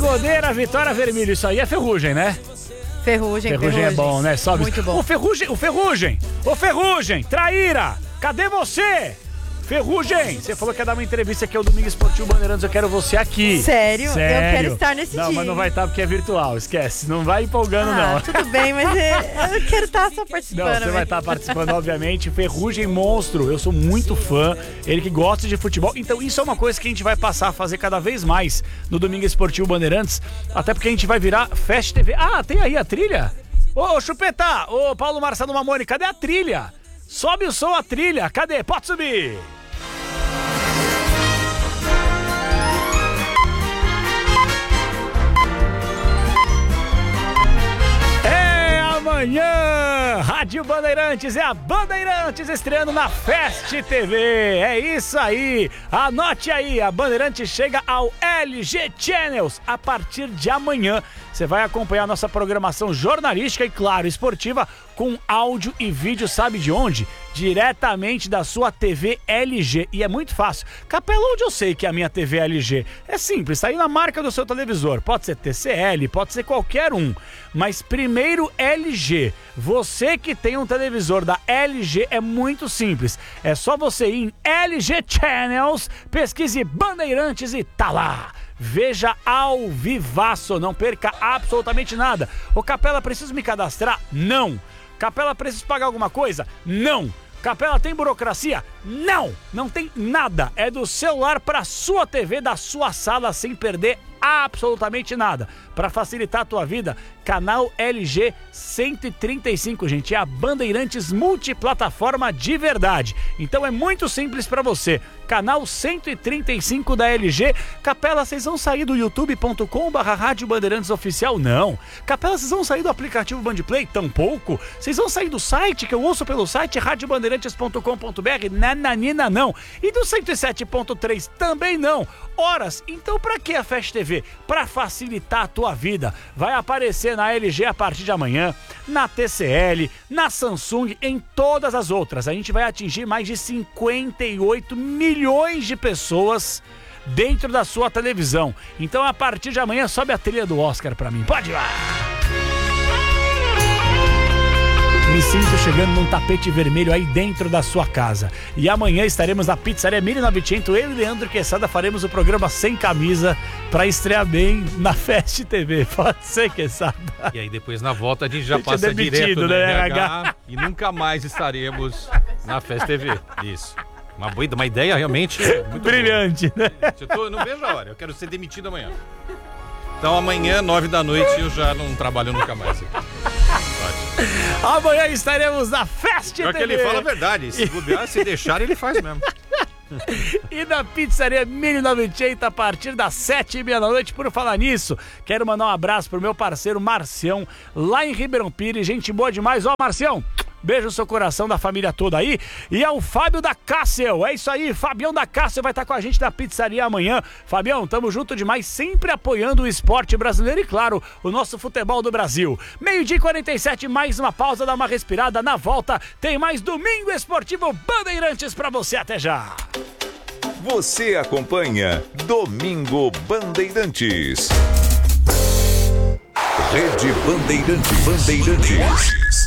Pagodeira, Vitória Vermelho. Isso aí é Ferrugem, né? Ferrugem é bom, né? Sobe. Muito bom. Ô, Ferrugem, traíra, cadê você? Ferrugem, você falou que ia dar uma entrevista aqui ao Domingo Esportivo Bandeirantes, eu quero você aqui. Sério? Eu quero estar nesse dia. Não, mas não vai estar porque é virtual, esquece. Não vai empolgando, não. Tudo bem, mas eu quero estar só participando. Não, você vai estar participando, obviamente. Ferrugem monstro, eu sou muito fã. Ele que gosta de futebol. Então isso é uma coisa que a gente vai passar a fazer cada vez mais no Domingo Esportivo Bandeirantes. Até porque a gente vai virar Fast TV. Ah, tem aí a trilha? Ô, Chupeta, ô, Paulo Marcelo Mamoni, cadê a trilha? Sobe o som, a trilha. Cadê? Pode subir. Amanhã, Rádio Bandeirantes, é a Bandeirantes estreando na Fast TV, é isso aí, anote aí, a Bandeirantes chega ao LG Channels, a partir de amanhã você vai acompanhar a nossa programação jornalística e, claro, esportiva, com áudio e vídeo, sabe de onde? Diretamente da sua TV LG. E é muito fácil. Capela, onde eu sei que é a minha TV LG? É simples, tá aí na marca do seu televisor. Pode ser TCL, pode ser qualquer um. Mas primeiro LG. Você que tem um televisor da LG é muito simples. É só você ir em LG Channels, pesquise Bandeirantes e tá lá. Veja ao vivaço, não perca absolutamente nada. Ô Capela, preciso me cadastrar? Não. Capela, preciso pagar alguma coisa? Não. Capela, tem burocracia? Não. Não tem nada. É do celular para sua TV, da sua sala, sem perder absolutamente nada. Para facilitar a tua vida, canal LG 135, gente, é a Bandeirantes multiplataforma de verdade. Então é muito simples para você. Canal 135 da LG. Capela, vocês vão sair do youtube.com/Rádio Bandeirantes Oficial? Não. Capela, vocês vão sair do aplicativo Bandplay? Tampouco. Vocês vão sair do site, que eu ouço pelo site radiobandeirantes.com.br? Nananina, não. E do 107.3 também não. Horas, então pra que a Fast TV? Pra facilitar a tua vida. Vai aparecer na LG a partir de amanhã, na TCL, na Samsung, em todas as outras. A gente vai atingir mais de 58 milhões de pessoas dentro da sua televisão. Então a partir de amanhã sobe a trilha do Oscar pra mim. Pode ir lá! Me sinto chegando num tapete vermelho aí dentro da sua casa. E amanhã estaremos na Pizzaria 1900. Eu e Leandro Quesada faremos o programa sem camisa pra estrear bem na Fast TV. Pode ser, Quesada. E aí depois na volta a gente já passa direto, né, RH, e nunca mais estaremos na Fast TV. Isso. Uma ideia realmente muito brilhante, boa, né? Eu não vejo a hora. Eu quero ser demitido amanhã. Então amanhã, 9 da noite, eu já não trabalho nunca mais aqui. Amanhã estaremos na Fast TV. Que ele fala a verdade. Se bobear, se deixar, ele faz mesmo. E na Pizzaria 1900 a partir das 7h30 da noite. Por falar nisso, quero mandar um abraço pro meu parceiro Marcião, lá em Ribeirão Pires. Gente boa demais. Ó, Marcião, beijo no seu coração, da família toda aí. E é o Fábio da Cássio. É isso aí, Fabião da Cássio vai estar com a gente na pizzaria amanhã. Fabião, tamo junto demais, sempre apoiando o esporte brasileiro e, claro, o nosso futebol do Brasil. 12h47, mais uma pausa, dá uma respirada. Na volta, tem mais Domingo Esportivo Bandeirantes pra você. Até já. Você acompanha Domingo Bandeirantes. Rede Bandeirantes.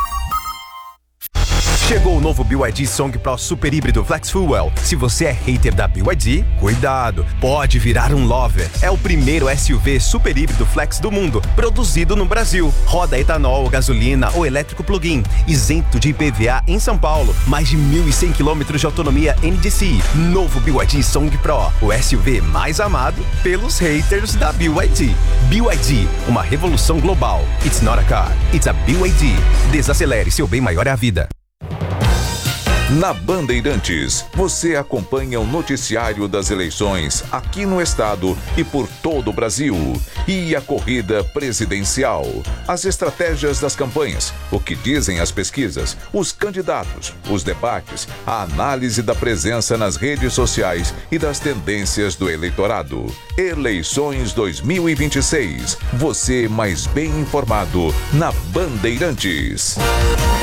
Chegou o novo BYD Song Pro Super Híbrido Flex Fuel. Se você é hater da BYD, cuidado, pode virar um lover. É o primeiro SUV super híbrido flex do mundo, produzido no Brasil. Roda etanol, gasolina ou elétrico plug-in, isento de IPVA em São Paulo. Mais de 1.100 km de autonomia NDC. Novo BYD Song Pro, o SUV mais amado pelos haters da BYD. BYD, uma revolução global. It's not a car, it's a BYD. Desacelere, seu bem maior é a vida. Na Bandeirantes, você acompanha o noticiário das eleições aqui no estado e por todo o Brasil. E a corrida presidencial, as estratégias das campanhas, o que dizem as pesquisas, os candidatos, os debates, a análise da presença nas redes sociais e das tendências do eleitorado. Eleições 2026. Você mais bem informado na Bandeirantes.